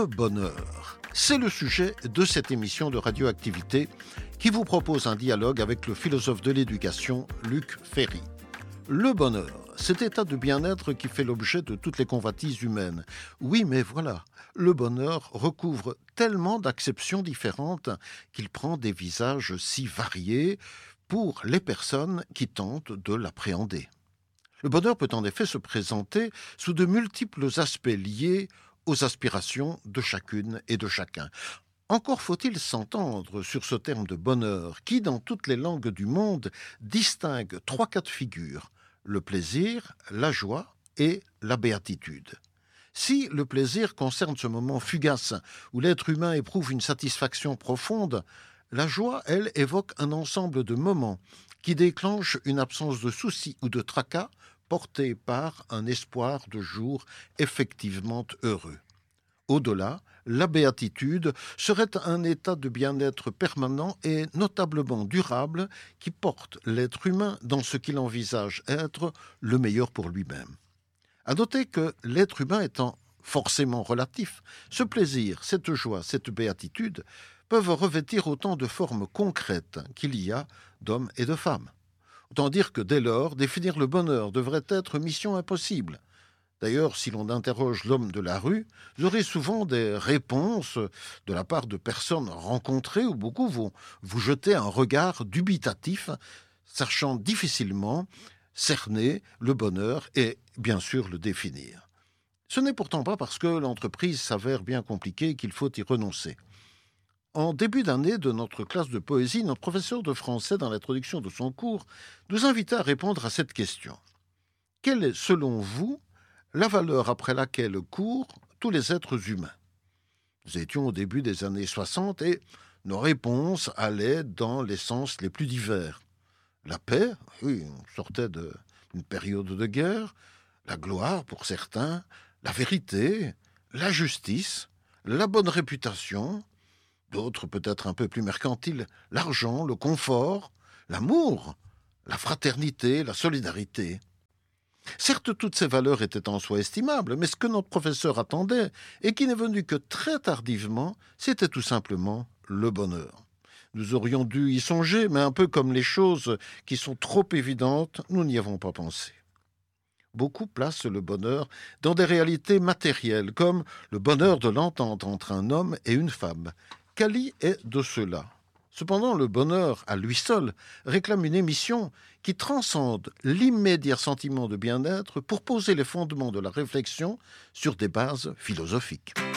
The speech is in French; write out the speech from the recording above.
Le bonheur, c'est le sujet de cette émission de Radioactivité qui vous propose un dialogue avec le philosophe de l'éducation, Luc Ferry. Le bonheur, cet état de bien-être qui fait l'objet de toutes les convoitises humaines. Oui, mais voilà, le bonheur recouvre tellement d'acceptions différentes qu'il prend des visages si variés pour les personnes qui tentent de l'appréhender. Le bonheur peut en effet se présenter sous de multiples aspects liés aux aspirations de chacune et de chacun. Encore faut-il s'entendre sur ce terme de bonheur qui, dans toutes les langues du monde, distingue trois cas de figure: le plaisir, la joie et la béatitude. Si le plaisir concerne ce moment fugace où l'être humain éprouve une satisfaction profonde, la joie, elle, évoque un ensemble de moments qui déclenchent une absence de soucis ou de tracas porté par un espoir de jours effectivement heureux. Au-delà, la béatitude serait un état de bien-être permanent et notablement durable qui porte l'être humain dans ce qu'il envisage être le meilleur pour lui-même. À noter que l'être humain étant forcément relatif, ce plaisir, cette joie, cette béatitude peuvent revêtir autant de formes concrètes qu'il y a d'hommes et de femmes. Autant dire que dès lors, définir le bonheur devrait être mission impossible. D'ailleurs, si l'on interroge l'homme de la rue, vous aurez souvent des réponses de la part de personnes rencontrées où beaucoup vont vous jeter un regard dubitatif, sachant difficilement cerner le bonheur et bien sûr le définir. Ce n'est pourtant pas parce que l'entreprise s'avère bien compliquée qu'il faut y renoncer. En début d'année de notre classe de poésie, notre professeur de français, dans l'introduction de son cours, nous invitait à répondre à cette question. Quelle est, selon vous, la valeur après laquelle courent tous les êtres humains? Nous étions au début des années 60 et nos réponses allaient dans les sens les plus divers. La paix, oui, on sortait d'une période de guerre, la gloire pour certains, la vérité, la justice, la bonne réputation, d'autres peut-être un peu plus mercantiles, l'argent, le confort, l'amour, la fraternité, la solidarité. Certes, toutes ces valeurs étaient en soi estimables, mais ce que notre professeur attendait, et qui n'est venu que très tardivement, c'était tout simplement le bonheur. Nous aurions dû y songer, mais un peu comme les choses qui sont trop évidentes, nous n'y avons pas pensé. Beaucoup placent le bonheur dans des réalités matérielles, comme le bonheur de l'entente entre un homme et une femme. Cali est de cela. Cependant, le bonheur, à lui seul, réclame une émission qui transcende l'immédiat sentiment de bien-être pour poser les fondements de la réflexion sur des bases philosophiques.